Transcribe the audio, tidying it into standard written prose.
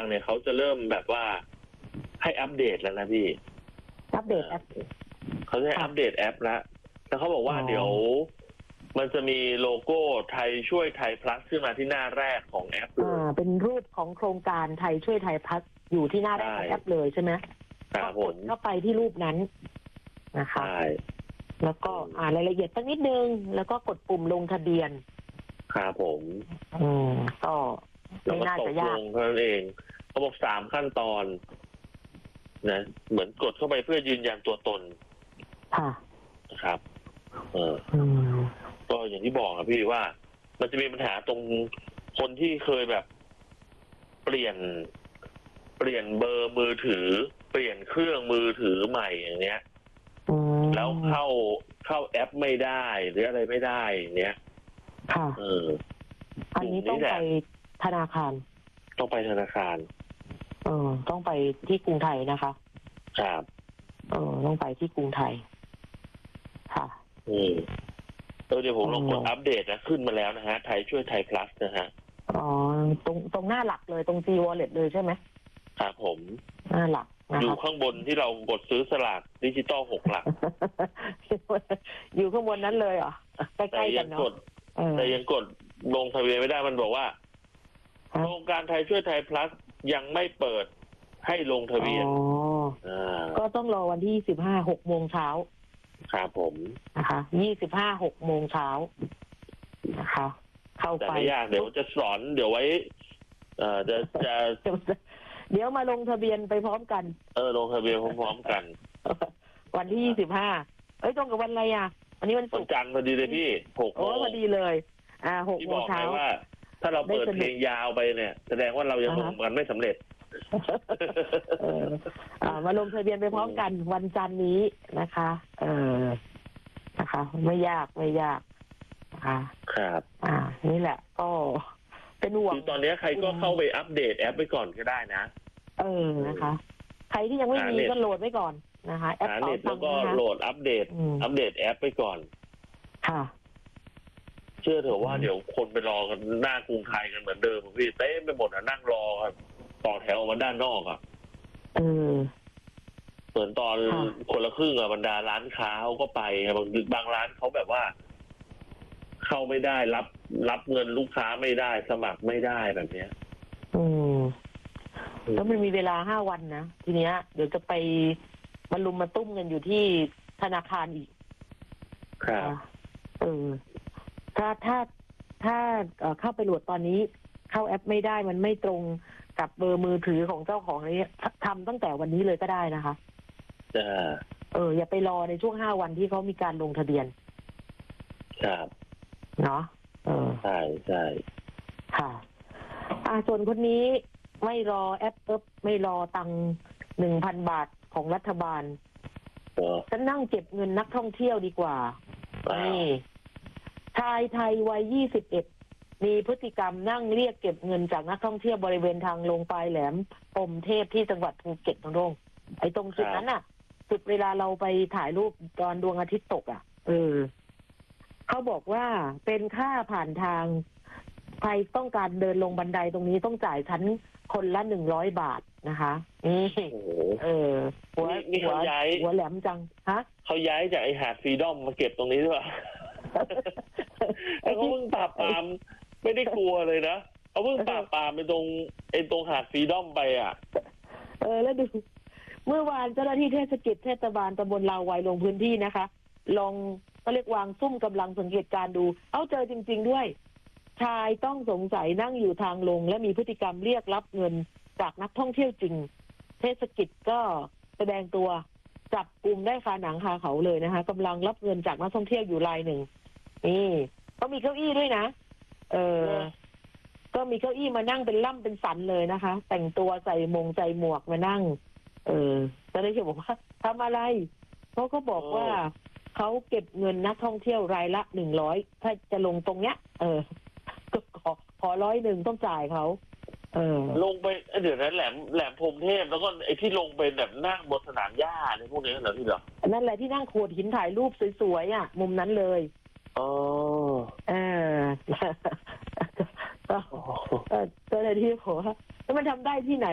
เนี่ยเขาจะเริ่มแบบว่าให้อัปเดตแล้วนะพี่อัปเดตแอปเขาจะให้อัปเดตแอปแล้วแล้วเขาบอกว่าเดี๋ยวมันจะมีโลโก้ไทยช่วยไทยพลัสขึ้นมาที่หน้าแรกของแอปเลยเป็นรูปของโครงการไทยช่วยไทยพลัสอยู่ที่หน้าแรกของแอปเลยใช่ไหมครับผมเข้าไปที่รูปนั้นนะคะแล้วก็รายละเอียดสักนิดนึงแล้วก็กดปุ่มลงทะเบียนครับผมก็แล้วก็ตกลงเท่านั้นเองเขาบอก3 ขั้นตอนนะเหมือนกดเข้าไปเพื่อยืนยันตัวตนนะครับก็อย่างที่บอกครับพี่ว่ามันจะมีปัญหาตรงคนที่เคยแบบเปลี่ยนเบอร์มือถือเปลี่ยนเครื่องมือถือใหม่อย่างเนี้ยแล้วเข้าแอปไม่ได้หรืออะไรไม่ได้เนี้ยอันนี้ต้องไปธนาคารต้องไปที่กรุงไทยนะคะครับต้องไปที่กรุงไทยค่ะเดี๋ยวผมลองกดอัปเดตนะขึ้นมาแล้วนะฮะไทยช่วยไทยพลัสนะฮะตรงหน้าหลักเลยตรง G Wallet เลยใช่ไหมครับผมหน้าหลักอยู่ข้างบนที่เรากดซื้อสลากดิจิตอล6 หลักอยู่ข้างบนนั้นเลยเหรอใกล้ๆกันเนาะแต่ยังกดลงทะเบียนไม่ได้มันบอกว่าโครงการไทยช่วยไทยพลัสยังไม่เปิดให้ลงทะเบียนก็ต้องรอวันที่25 6 โมงเช้าครับผมนะคะ25 6 โมงเช้านะคะเข้าไปแต่ไม่ยากเดี๋ยวจะสอนเดี๋ยวไว้จะเดี๋ยวมาลงทะเบียนไปพร้อมกันลงทะเบียนพร้อมกันวันที่25ตรงกับวันอะไรอ่ะวันนี้วันศุกร์จันทร์พอดีเลยพี่6 โมงพอดีเลย6 โมงเช้าว่าถ้าเราเปิดเพลงยาวไปเนี่ยแสดงว่าเรายังลงกันไม่สำเร็จมาลงทะเบียนไปพร้อมกันวันจันทร์นี้นะคะนะคะไม่ยากนะคะครับนี่แหละก็เป็นห่วงคือตอนนี้ใครก็เข้าไปอัปเดตแอปไปก่อนก็ได้นะนะคะใครที่ยังไม่มีก็โหลดไว้ก่อนนะคะแอปเน็ตแล้วก็โหลดอัปเดตแอปไปก่อนค่ะเชื่อเถอะว่าเดี๋ยวคนไปรอกันหน้ากรุงไทยกันเหมือนเดิมพี่เต้ไปหมดนั่งรอกันต่อแถวออกมาด้านนอกเหมือนตอนคนละครึ่งบรรดาร้านค้าเขาก็ไปบางร้านเขาแบบว่าเข้าไม่ได้รับเงินลูกค้าไม่ได้สมัครไม่ได้แบบเนี้ยแล้วมันมีเวลา5 วันนะทีเนี้ยเดี๋ยวจะไปมาลุมมาตุ้มกันอยู่ที่ธนาคารอีกครับถ้าเข้าไปโหลดตอนนี้เข้าแอปไม่ได้มันไม่ตรงกับเบอร์มือถือของเจ้าของนี้ทำตั้งแต่วันนี้เลยก็ได้นะคะอย่าไปรอในช่วง5 วันที่เขามีการลงทะเบียนครับเนาะใช่ค่ะส่วนคนนี้ไม่รอแอปไม่รอตังค์ 1,000 บาทของรัฐบาลฉันนั่งเก็บเงินนักท่องเที่ยวดีกว่านี่ชายไทยวัย21มีพฤติกรรมนั่งเรียกเก็บเงินจากนักท่องเที่ยวบริเวณทางลงปลายแหลมพรหมเทพที่จังหวัดภูเก็ตตรงไอ้ตรงจุดนั้นน่ะจุดเวลาเราไปถ่ายรูปตอนดวงอาทิตย์ตกเขาบอกว่าเป็นค่าผ่านทางใครต้องการเดินลงบันไดตรงนี้ต้องจ่ายชั้นคนละ100 บาทนะคะนี่หัวแหลมจังเขาย้ายจากไอหาดฟรีดอมมาเก็บตรงนี้ด้วยแล้วเขาเพิ่งปราบปรามไม่ได้กลัวเลยนะเขาเพิ่งปราบปรามไปตรงหาดฟรีดอมไปแล้วดูเมื่อวานเจ้าหน้าที่เทศกิจเทศบาลตำบลลาวายลงพื้นที่นะคะลองก็เรียกวางซุ่มกำลังสังเกตการดูเจอจริงๆด้วยชายต้องสงสัยนั่งอยู่ทางลงและมีพฤติกรรมเรียกรับเงินจากนักท่องเที่ยวจริงเทศกิจก็แสดงตัวจับกลุ่มได้คาหนังคาเขาเลยนะคะกำลังรับเงินจากนักท่องเที่ยวอยู่รายหนึ่งนี่ก็มีเก้าอี้ด้วยนะก็มีเก้าอี้มานั่งเป็นล่ำเป็นสันเลยนะคะแต่งตัวใส่หมวกมานั่งจะได้บอกว่าทำอะไรเขาก็บอกว่าเขาเก็บเงินนักท่องเที่ยวรายละ100ถ้าจะลงตรงเนี้ยก็ขอ100ต้องจ่ายเขาลงไปเดี๋ยวนั้นแหลมพรหมเทพแล้วก็ไอ้ที่ลงไปแบบนั่งบนสนามหญ้าในพวกนี้เหรอพี่เหรอนั่นแหละที่นั่งโขดหินถ่ายรูปสวยๆมุมนั้นเลยก็เลยที่ผมว่าแล้วมันทำได้ที่ไหน